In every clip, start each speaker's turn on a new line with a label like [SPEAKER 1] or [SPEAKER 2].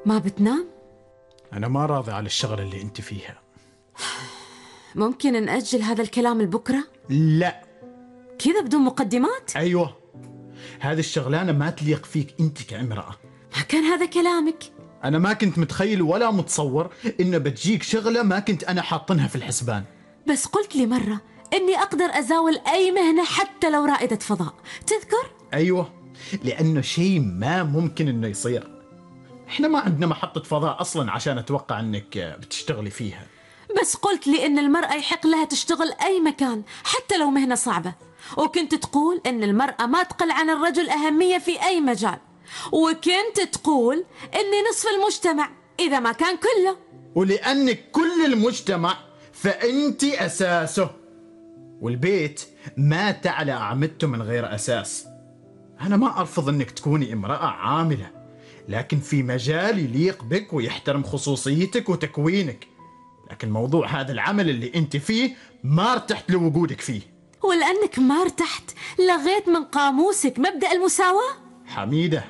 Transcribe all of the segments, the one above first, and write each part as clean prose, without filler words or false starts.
[SPEAKER 1] ما بتنام؟
[SPEAKER 2] أنا ما راضي على الشغلة اللي أنت فيها.
[SPEAKER 1] ممكن نأجل هذا الكلام لبكرة؟
[SPEAKER 2] لا.
[SPEAKER 1] كذا بدون مقدمات؟
[SPEAKER 2] أيوة، هذه الشغلانة ما تليق فيك أنت كامرأة.
[SPEAKER 1] ما كان هذا كلامك.
[SPEAKER 2] أنا ما كنت متخيل ولا متصور إنه بتجيك شغلة ما كنت أنا حاطنها في الحسبان.
[SPEAKER 1] بس قلت لي مرة إني أقدر أزاول أي مهنة حتى لو رائدة فضاء، تذكر؟
[SPEAKER 2] أيوة، لأنه شيء ما ممكن إنه يصير. إحنا ما عندنا محطة فضاء أصلاً عشان أتوقع إنك بتشتغلي فيها.
[SPEAKER 1] بس قلت لي إن المرأة يحق لها تشتغل أي مكان حتى لو مهنة صعبة، وكنت تقول إن المرأة ما تقل عن الرجل أهمية في أي مجال، وكنت تقول إني نصف المجتمع إذا ما كان كله.
[SPEAKER 2] ولأنك كل المجتمع فأنت أساسه، والبيت ما تعلى أعمدته من غير أساس. أنا ما أرفض أنك تكوني امرأة عاملة، لكن في مجال يليق بك ويحترم خصوصيتك وتكوينك. لكن موضوع هذا العمل اللي أنت فيه ما ارتحت لوجودك فيه.
[SPEAKER 1] ولأنك ما ارتحت لغيت من قاموسك مبدأ المساواة.
[SPEAKER 2] حميدة،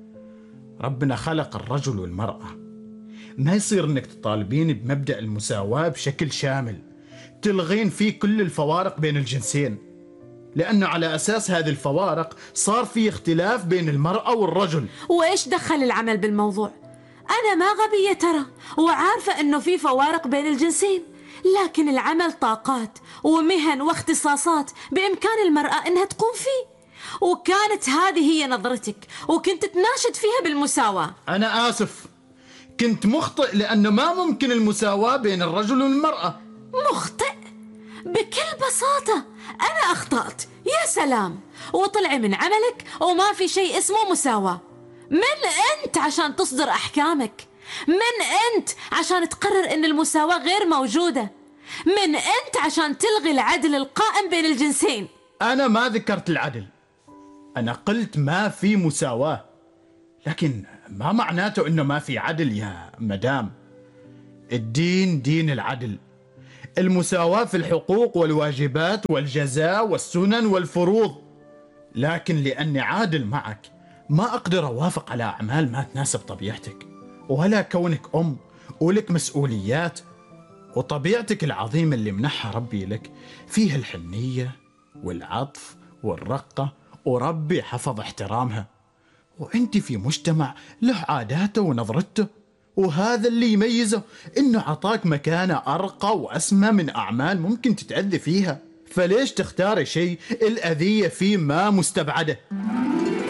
[SPEAKER 2] ربنا خلق الرجل والمرأة، ما يصير أنك تطالبين بمبدأ المساواة بشكل شامل تلغين فيه كل الفوارق بين الجنسين، لأنه على أساس هذه الفوارق صار في اختلاف بين المرأة والرجل.
[SPEAKER 1] وإيش دخل العمل بالموضوع؟ أنا ما غبية ترى، وعارفة أنه في فوارق بين الجنسين، لكن العمل طاقات ومهن واختصاصات بإمكان المرأة أنها تقوم فيه، وكانت هذه هي نظرتك وكنت تناشد فيها بالمساواة.
[SPEAKER 2] أنا آسف، كنت مخطئ، لأنه ما ممكن المساواة بين الرجل والمرأة.
[SPEAKER 1] مخطئ؟ بكل بساطة أنا أخطأت. يا سلام، وطلع من عملك وما في شيء اسمه مساواة. من أنت عشان تصدر أحكامك؟ من أنت عشان تقرر أن المساواة غير موجودة؟ من أنت عشان تلغي العدل القائم بين الجنسين؟
[SPEAKER 2] أنا ما ذكرت العدل، أنا قلت ما في مساواة، لكن ما معناته أنه ما في عدل يا مدام. الدين دين العدل، المساواة في الحقوق والواجبات والجزاء والسنن والفروض. لكن لأني عادل معك ما أقدر أوافق على أعمال ما تناسب طبيعتك، ولا كونك أم ولك مسؤوليات، وطبيعتك العظيمة اللي منحها ربي لك فيها الحنية والعطف والرقة، وربي حفظ احترامها. وانت في مجتمع له عاداته ونظرته، وهذا اللي يميزه انه عطاك مكانة ارقى واسمى من اعمال ممكن تتأذي فيها. فليش تختاري شيء الأذية فيه ما مستبعده؟